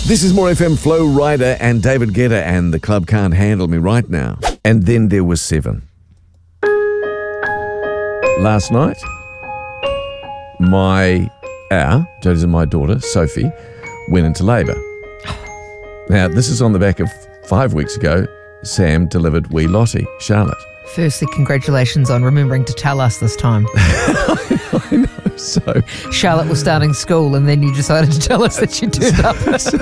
This is More FM, Flo Rida and David Guetta, and the club can't handle me right now. And then there was 7. Last night, Jodie's and my daughter, Sophie, went into labour. Now, this is on the back of 5 weeks ago, Sam delivered wee Lottie, Charlotte. Firstly, congratulations on remembering to tell us this time. I know, so... Charlotte was starting school and then you decided to tell us that you turned up.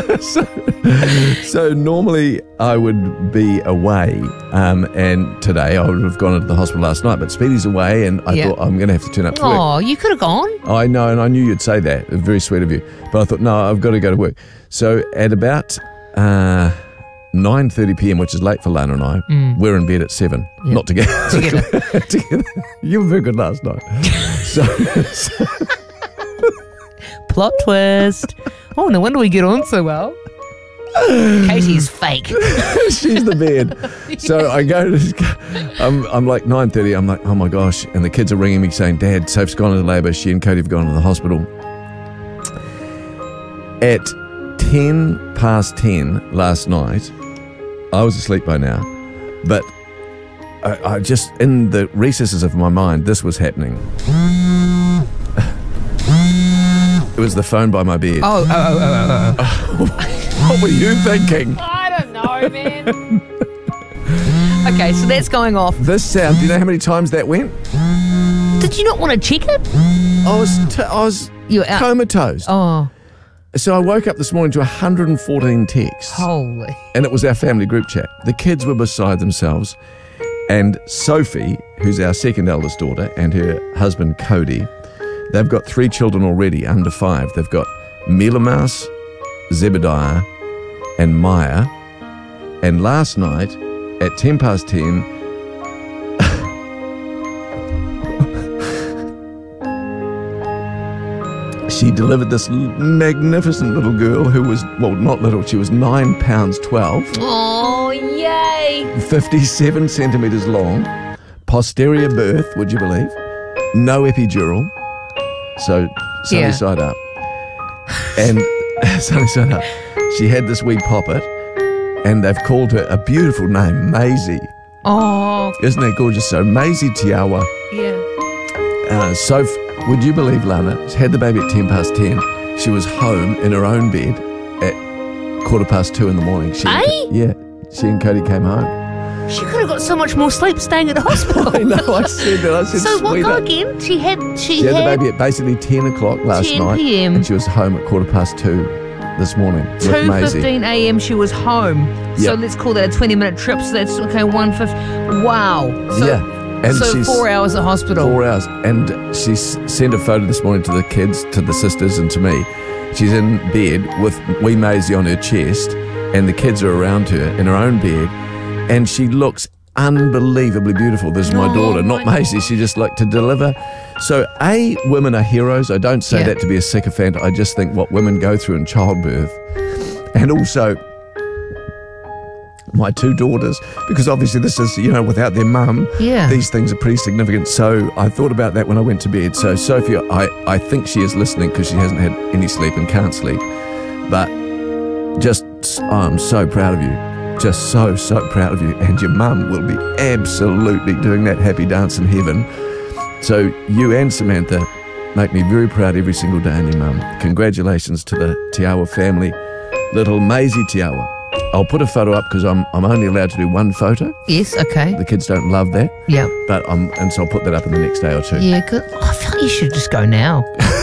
So normally I would be away, and today I would have gone into the hospital last night, but Speedy's away and I thought I'm going to have to turn up to work. Oh, you could have gone. I know, and I knew you'd say that. It was very sweet of you. But I thought, no, I've got to go to work. So at about 9:30 p.m, which is late for Lana and I, we're in bed at 7. Yep. Not together. Together. You were very good last night. So Plot twist. Oh, no wonder we get on so well. Katie's fake. She's the bed. So I go to, I'm like 9:30, I'm like, oh my gosh, and the kids are ringing me saying, Dad, Soph's gone into labour, she and Cody have gone to the hospital. At 10:10 last night, I was asleep by now, but I just, in the recesses of my mind, this was happening. It was the phone by my bed. Oh. What were you thinking? I don't know, man. Okay, so that's going off. This sound, do you know how many times that went? Did you not want to check it? I was You were out. comatose. Oh, So I woke up this morning to 114 texts. holy. And it was our family group chat. The kids were beside themselves. And Sophie, who's our second eldest daughter, and her husband Cody, they've got 3 children already under 5. They've got Milamouse, Zebediah, and Maya. And last night, at 10:10, she delivered this magnificent little girl who was, well, not little, she was 9 pounds 12. Oh, yay. 57 centimetres long, posterior birth, would you believe? No epidural, so sunny side up. And sunny side up. She had this wee poppet, and they've called her a beautiful name, Maisie. Oh, Isn't that gorgeous? So Maisie Tiawa. yeah. Soph, would you believe, Lana, she had the baby at 10:10. She was home in her own bed at 2:15 in the morning. She and Cody came home. She could have got so much more sleep staying at the hospital. I know, I said that. I said, So what, go sweetheart. again? She had She had the baby at basically 10 o'clock last 10 night. p.m. And she was home at 2:15 this morning with Maisie. 2:15 a.m. she was home. So Yep. let's call that a 20-minute trip. So that's, okay, 1:50. Wow. So, Yeah. And so she's 4 hours at hospital. 4 hours. And she sent a photo this morning to the kids, to the sisters and to me. She's in bed with wee Maisie on her chest, and the kids are around her in her own bed, and she looks unbelievably beautiful. This is my daughter, not Maisie. She just like to deliver. So, women are heroes. I don't say that to be a sycophant. I just think what women go through in childbirth. And also, my 2 daughters, because obviously this is, without their mum, these things are pretty significant. So I thought about that when I went to bed. So Sophie, I think she is listening because she hasn't had any sleep and can't sleep. But I'm so proud of you. Just so proud of you. And your mum will be absolutely doing that happy dance in heaven. So you and Samantha make me very proud every single day, and your mum. Congratulations to the Tiawa family, little Maisie Tiawa. I'll put a photo up because I'm only allowed to do 1 photo. Yes, okay. The kids don't love that. Yeah. But and so I'll put that up in the next day or 2. Yeah, good. Oh, I feel like you should just go now.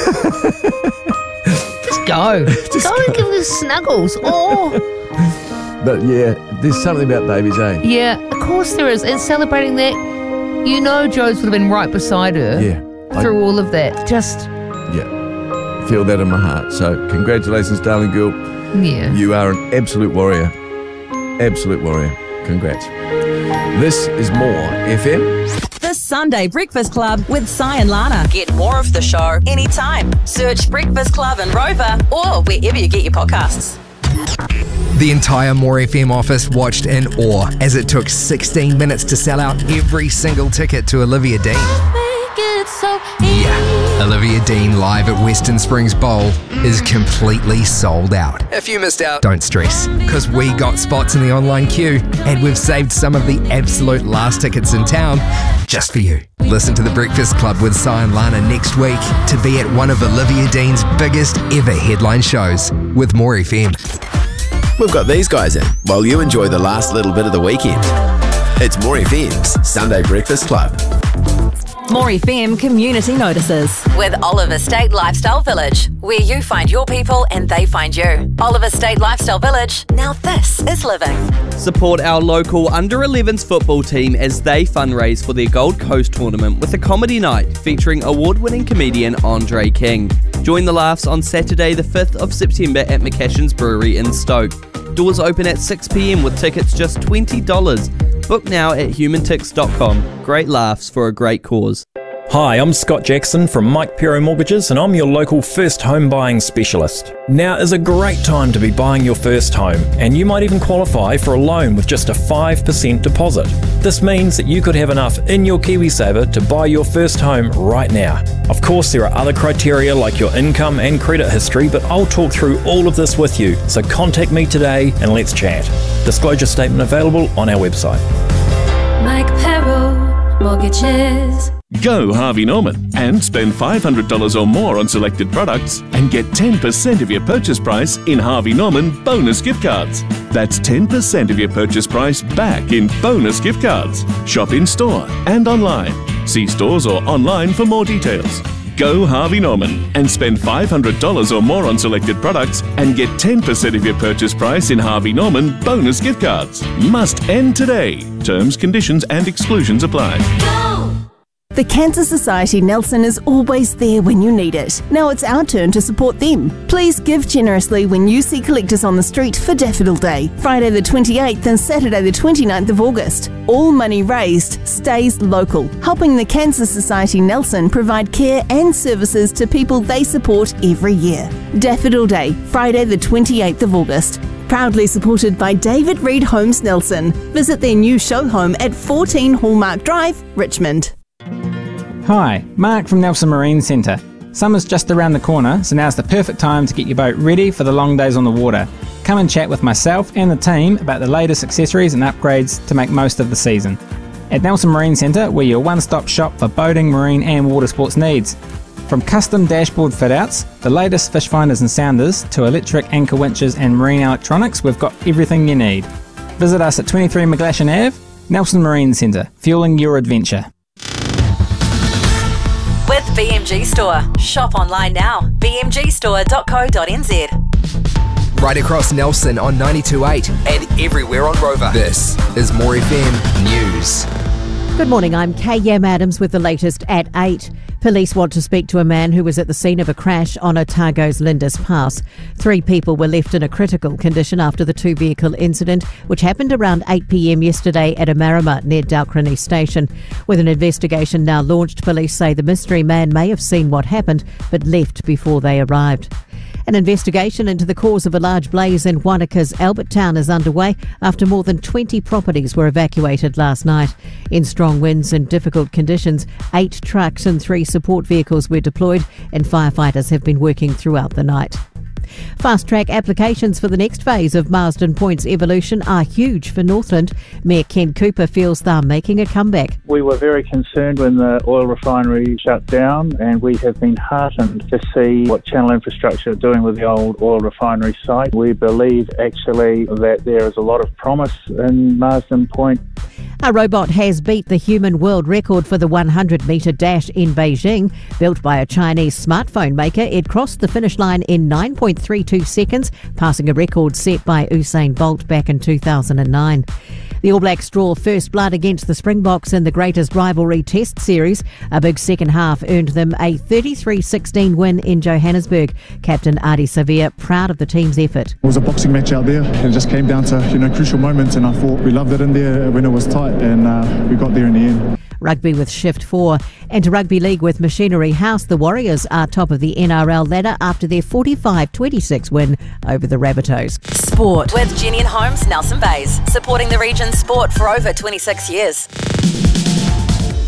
Just go. Go and give us snuggles. Oh. But yeah, there's something about babies, eh? Yeah, of course there is. And celebrating that, Joe's would have been right beside her. Yeah. Through all of that. Just. Yeah. Feel that in my heart. So congratulations, darling girl. Yeah. You are an absolute warrior. Absolute warrior. Congrats. This is More FM. The Sunday Breakfast Club with Si and Lana. Get more of the show anytime. Search Breakfast Club in Rover or wherever you get your podcasts. The entire More FM office watched in awe as it took 16 minutes to sell out every single ticket to Olivia Dean. make it so easy. Yeah, Olivia Dean live at Western Springs Bowl is completely sold out. If you missed out, don't stress, because we got spots in the online queue and we've saved some of the absolute last tickets in town just for you. Listen to The Breakfast Club with Si and Lana next week to be at one of Olivia Dean's biggest ever headline shows with More FM. We've got these guys in while you enjoy the last little bit of the weekend. It's More FM's Sunday Breakfast Club. More FM community notices with Oliver State Lifestyle Village, where you find your people and they find you. Oliver State Lifestyle Village. Now this is living. Support our local under-11s football team as they fundraise for their Gold Coast tournament with a comedy night featuring award-winning comedian Andre King. Join the laughs on Saturday the 5th of September at McCashin's Brewery in Stoke. Doors open at 6 p.m. with tickets just $20. Book now at humantix.com. Great laughs for a great cause. Hi, I'm Scott Jackson from Mike Pero Mortgages and I'm your local first home buying specialist. Now is a great time to be buying your first home and you might even qualify for a loan with just a 5% deposit. This means that you could have enough in your KiwiSaver to buy your first home right now. Of course, there are other criteria like your income and credit history, but I'll talk through all of this with you. So contact me today and let's chat. Disclosure statement available on our website. Mike Pero Mortgages. Go Harvey Norman and spend $500 or more on selected products and get 10% of your purchase price in Harvey Norman bonus gift cards. That's 10% of your purchase price back in bonus gift cards. Shop in store and online. See stores or online for more details. Go Harvey Norman and spend $500 or more on selected products and get 10% of your purchase price in Harvey Norman bonus gift cards. Must end today. Terms, conditions and exclusions apply. The Cancer Society Nelson is always there when you need it. Now it's our turn to support them. Please give generously when you see collectors on the street for Daffodil Day, Friday the 28th and Saturday the 29th of August. All money raised stays local, helping the Cancer Society Nelson provide care and services to people they support every year. Daffodil Day, Friday the 28th of August. Proudly supported by David Reed Homes Nelson. Visit their new show home at 14 Hallmark Drive, Richmond. Hi, Mark from Nelson Marine Centre. Summer's just around the corner, so now's the perfect time to get your boat ready for the long days on the water. Come and chat with myself and the team about the latest accessories and upgrades to make most of the season. At Nelson Marine Centre, we're your one-stop shop for boating, marine and water sports needs. From custom dashboard fit-outs, the latest fish finders and sounders, to electric anchor winches and marine electronics, we've got everything you need. Visit us at 23 McGlashan Ave, Nelson Marine Centre, fueling your adventure. With BMG Store. Shop online now. bmgstore.co.nz. Right across Nelson on 92.8 and everywhere on Rover. This is More FM News. Good morning, I'm K.M. Adams with the latest at 8. Police want to speak to a man who was at the scene of a crash on Otago's Lindis Pass. 3 people were left in a critical condition after the 2-vehicle incident, which happened around 8 p.m. yesterday at Amarama near Dalcronie Station. With an investigation now launched, police say the mystery man may have seen what happened but left before they arrived. An investigation into the cause of a large blaze in Wanaka's Albertown is underway after more than 20 properties were evacuated last night. In strong winds and difficult conditions, 8 trucks and 3 support vehicles were deployed and firefighters have been working throughout the night. Fast-track applications for the next phase of Marsden Point's evolution are huge for Northland. Mayor Ken Cooper feels they're making a comeback. We were very concerned when the oil refinery shut down, and we have been heartened to see what Channel Infrastructure are doing with the old oil refinery site. We believe actually that there is a lot of promise in Marsden Point. A robot has beat the human world record for the 100-metre dash in Beijing. Built by a Chinese smartphone maker, it crossed the finish line in 9.32 seconds, passing a record set by Usain Bolt back in 2009. The All Blacks draw first blood against the Springboks in the greatest rivalry test series. A big second half earned them a 33-16 win in Johannesburg. Captain Ardie Savea proud of the team's effort. It was a boxing match out there. It just came down to crucial moments, and I thought we loved it in there when it was tight, and we got there in the end. Rugby with Shift 4. And to Rugby League with Machinery House, the Warriors are top of the NRL ladder after their 45-26 win over the Rabbitohs. Sport with Jenny and Holmes Nelson Bays, supporting the region's sport for over 26 years.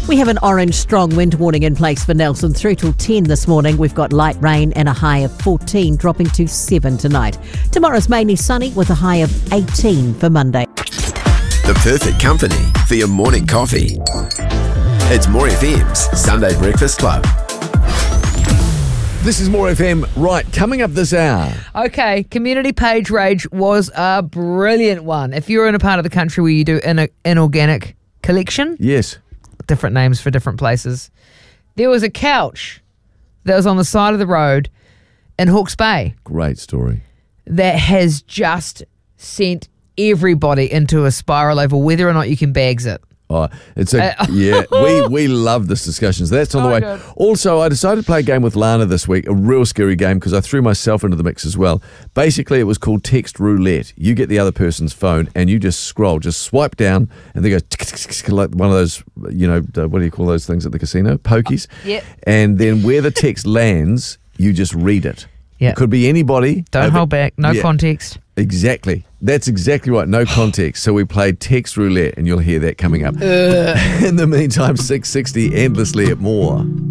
We have an orange strong wind warning in place for Nelson through till 10 this morning. We've got light rain and a high of 14, dropping to 7 tonight. Tomorrow's mainly sunny with a high of 18 for Monday. The perfect company for your morning coffee. It's More FM's Sunday Breakfast Club. This is More FM. Right, coming up this hour. Okay, community page rage was a brilliant one. If you're in a part of the country where you do inorganic collection. Yes. Different names for different places. There was a couch that was on the side of the road in Hawke's Bay. Great story. That has just sent everybody into a spiral over whether or not you can bags it. Oh, it's we love this discussion. So that's on the way. Good. Also, I decided to play a game with Lana this week, a real scary game because I threw myself into the mix as well. Basically, it was called text roulette. You get the other person's phone and you just scroll, just swipe down, and they go like one of those, what do you call those things at the casino? Pokies. Yep. And then where the text lands, you just read it. Yeah. It could be anybody. Don't hold back. No context. Exactly. That's exactly right. No context. So we played text roulette, and you'll hear that coming up. In the meantime, 660 endlessly at More.